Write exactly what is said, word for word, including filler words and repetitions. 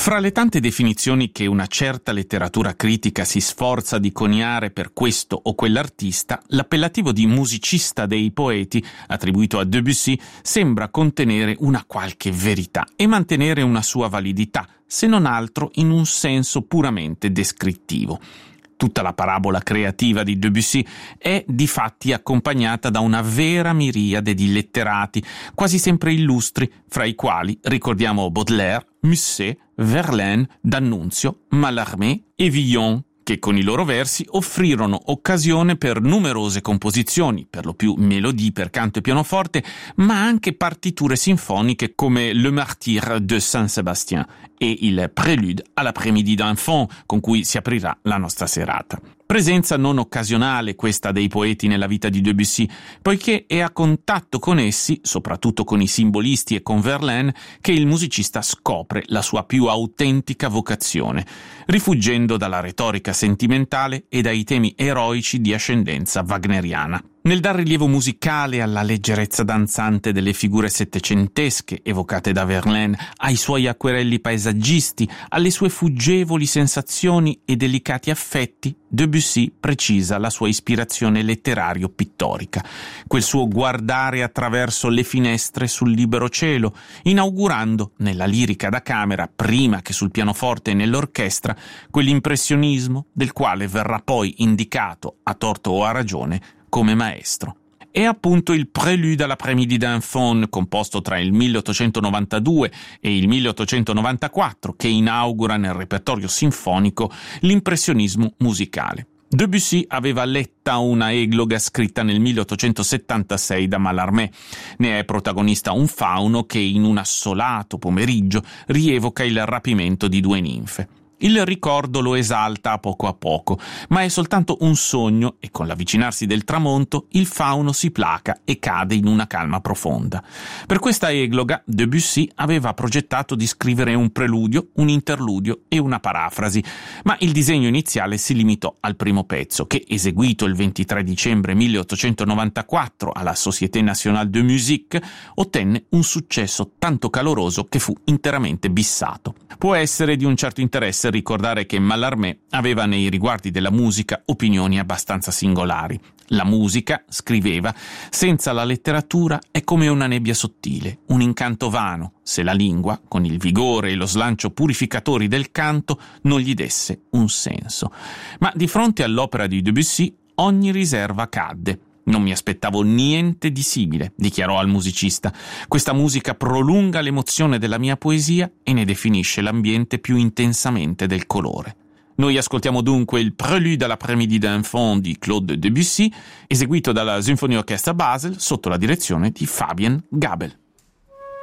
Fra le tante definizioni che una certa letteratura critica si sforza di coniare per questo o quell'artista, l'appellativo di musicista dei poeti, attribuito a Debussy, sembra contenere una qualche verità e mantenere una sua validità, se non altro in un senso puramente descrittivo. Tutta la parabola creativa di Debussy è difatti accompagnata da una vera miriade di letterati, quasi sempre illustri, fra i quali ricordiamo Baudelaire, Musset, Verlaine, D'Annunzio, Mallarmé e Villon, che con i loro versi offrirono occasione per numerose composizioni, per lo più melodie per canto e pianoforte, ma anche partiture sinfoniche come Le Martyre de Saint-Sébastien e il Prélude à l'après-midi d'enfant, con cui si aprirà la nostra serata. Presenza non occasionale questa dei poeti nella vita di Debussy, poiché è a contatto con essi, soprattutto con i simbolisti e con Verlaine, che il musicista scopre la sua più autentica vocazione, rifuggendo dalla retorica sentimentale e dai temi eroici di ascendenza wagneriana. Nel dar rilievo musicale alla leggerezza danzante delle figure settecentesche evocate da Verlaine, ai suoi acquerelli paesaggisti, alle sue fuggevoli sensazioni e delicati affetti, Debussy precisa la sua ispirazione letterario-pittorica, quel suo guardare attraverso le finestre sul libero cielo, inaugurando nella lirica da camera, prima che sul pianoforte e nell'orchestra, quell'impressionismo del quale verrà poi indicato, a torto o a ragione, come maestro. È appunto il Prélude à l'après-midi d'enfant, composto tra il milleottocentonovantadue e il milleottocentonovantaquattro, che inaugura nel repertorio sinfonico l'impressionismo musicale. Debussy aveva letta una egloga scritta nel milleottocentosettantasei da Mallarmé. Ne è protagonista un fauno che in un assolato pomeriggio rievoca il rapimento di due ninfe. Il ricordo lo esalta a poco a poco, ma è soltanto un sogno e con l'avvicinarsi del tramonto il fauno si placa e cade in una calma profonda. Per questa egloga Debussy aveva progettato di scrivere un preludio, un interludio e una parafrasi, ma il disegno iniziale si limitò al primo pezzo che, eseguito il ventitré dicembre milleottocentonovantaquattro alla Société Nationale de Musique, ottenne un successo tanto caloroso che fu interamente bissato. Può essere di un certo interesse ricordare che Mallarmé aveva nei riguardi della musica opinioni abbastanza singolari. La musica, scriveva, senza la letteratura è come una nebbia sottile, un incanto vano, se la lingua, con il vigore e lo slancio purificatori del canto, non gli desse un senso. Ma di fronte all'opera di Debussy ogni riserva cadde. Non mi aspettavo niente di simile, dichiarò al musicista. Questa musica prolunga l'emozione della mia poesia e ne definisce l'ambiente più intensamente del colore. Noi ascoltiamo dunque il Prélude à l'après-midi d'enfant di Claude Debussy, eseguito dalla Symphonieorchestra Basel sotto la direzione di Fabien Gabel.